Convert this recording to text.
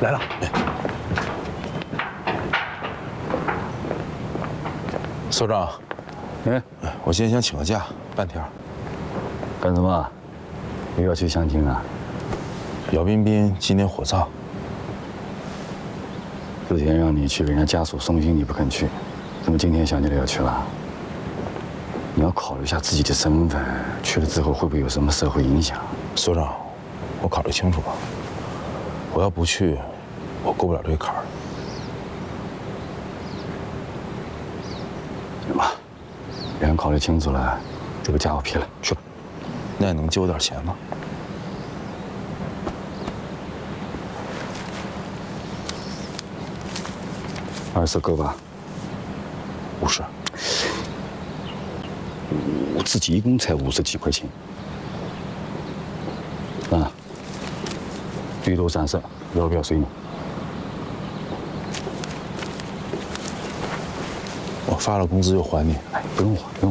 来了。 所长，我今天想请个假，半天。 干什么？又要去相亲啊？ 姚彬彬今天火葬， 之前让你去给人家家属送行，你不肯去，怎么今天想起来要去了？你要考虑一下自己的身份，去了之后会不会有什么社会影响？ 所长，我考虑清楚了，我要不去，我过不了这个坎儿。 行吧，既然考虑清楚了，这个假我批了，去吧。 那也能借我点钱吗 ？20够吧 ？50。 我自己一共才50几块钱。啊，绿豆3色，要不要随你？ 我发了工资就还你。 哎，不用还，不用。